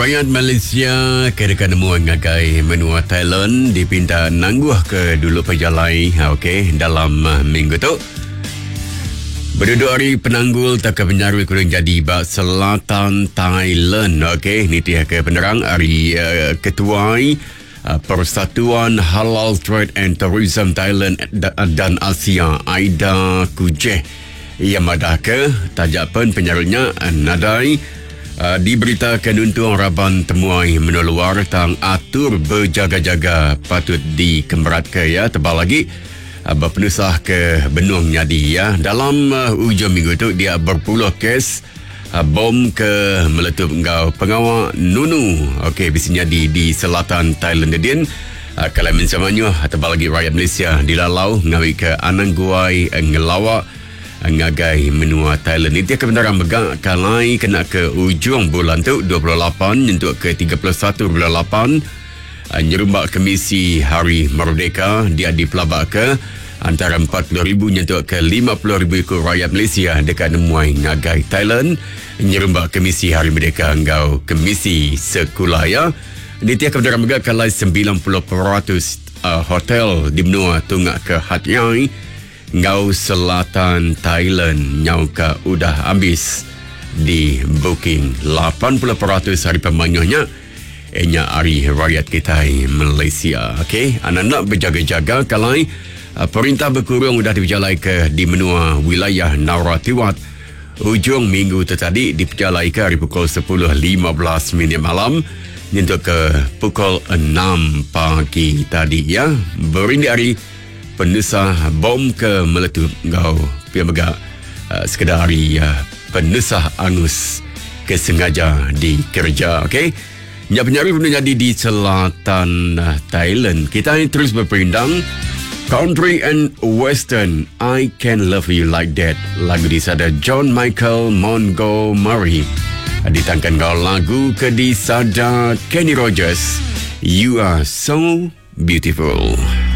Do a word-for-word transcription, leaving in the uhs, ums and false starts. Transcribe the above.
Rakyat Malaysia kira-kira nemu ngagai menua Thailand dipinta nangguh ke dulu pejalai okey dalam uh, minggu tu. Berduduk hari penanggul tak penyaru kurang jadi bak selatan Thailand. Okey, ni dia ke penerang hari uh, ketua uh, Persatuan Halal Trade and Tourism Thailand dan Asia Aida Kujeh yang madah ke tajak pen penyarunya uh, nadai Uh, diberitakan untuk raban temuai meneluar tang atur berjaga-jaga patut dikemerat ke ya tebal lagi uh, berpenusah ke benung nyadi ya dalam uh, ujung minggu tu dia berpuluh kes uh, bom ke meletup engkau pengawal Nunu okey bisnya di di selatan Thailand din uh, kalau mensamanya tebal lagi rakyat Malaysia dilalau ngawi ke Anangguai uh, ngelawak ngagai menua Thailand. Ini kebenaran megak kalai kena ke ujung bulan tu dua puluh lapan untuk ke tiga puluh satu bulan lapan nyerumbak Komisi Hari Merdeka dia dipelabak ke antara empat puluh ribu untuk ke lima puluh ribu ikut rakyat Malaysia dekat nemuai ngagai Thailand nyerumbak Komisi Hari Merdeka ngau Komisi Sekolah ya. Ini kebenaran megak kalai sembilan puluh peratus uh, hotel di menua tunggak ke Hatyai ngau selatan Thailand nyau ka udah habis di booking lapan puluh peratus hari pemanyuhnya enya hari rakyat kita Malaysia. Okey, anak-anak berjaga-jaga kalai uh, perintah berkurung sudah diperjalai ke di menua wilayah Narathiwat ujung minggu tu tadi diperjalai ke hari pukul sepuluh lima belas minit malam untuk ke pukul enam pagi tadi ya. Berindi hari penusah bom ke meletup ngau pihak megak uh, sekedar hari uh, penusah angus kesengaja dikerja. Okey, nya penyaru pun jadi di selatan uh, Thailand. Kita terus berpindang country and western. I Can Love You Like That, lagu di sada John Michael Montgomery. Ditangkan kau lagu ke di sada Kenny Rogers, You Are So Beautiful.